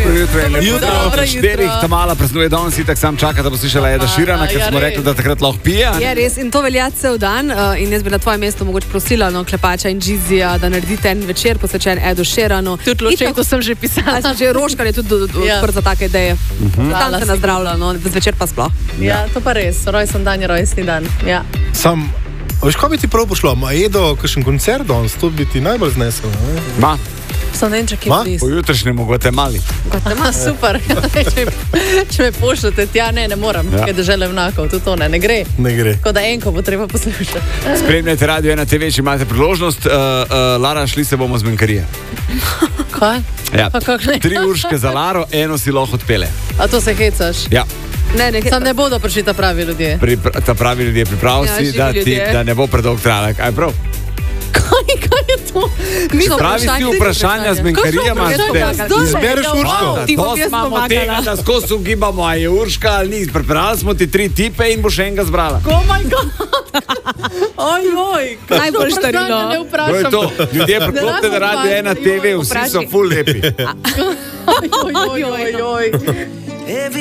Dobro jutro in lepo Dobro jutro. jutro. Štirih Tamala praznuje danes, itak sam čaka, da bo slišala Eda Širana, ker ja, smo res. rekli, da takrat lahko pije. a ne? Je res, in to velja cel dan. In jaz bi na tvojem mestu mogoče prosila Klepača in Gizija, da naredite en večer posvečen Edu Širanu. Tudi Ločetu sem že pisala. Sem že Roškar je tudi Ja. odprt za take ideje. Tam se nazdravlja, no, zvečer pa sploh. Ja, to pa res. Rojsten dan je rojstni dan. Ja. Veš, kaj bi ti prav pošlo? Ma Edo, kakšen koncert danes, to bi ti najbolj znesel. Ne? Ma, Sem ne vem, če kje Ma? blizu. po jutrišnjem mogoče mali. Super. če me pošljete tja, ne morem. Ja. Ker države vnakov, tudi to ne gre. Ne gre. Tako da enko bo treba poslušati. Spremljajte Radio 1 TV, če imate priložnost. Lara, šli se bomo z Menkarije. Kaj? Ja. Pa kako ne? 3 urške za Laro, eno si lahko odpele. A to se hecaš? Ja. Sam ne bodo prišli ta pravi ljudje. Ta pravi ljudje, pripravi Ja, si, živi da, ljudje. da ne bo predolg trajala. Kaj je prav? Kaj je to? Pravi si vprašanja z Menkarijama. Izbereš Urško. Ti bom To jaz smo pomagala. tega, da skozi ugibamo, a je Urška ali ni. Prebrali smo ti 3 tipe in boš enega zbrala. Oh my god! Oj. Najbolj štarino. Ne To je vprašam. to. Ljudje preklopite na Radio 1 TV, vsi so full lepi. Oj.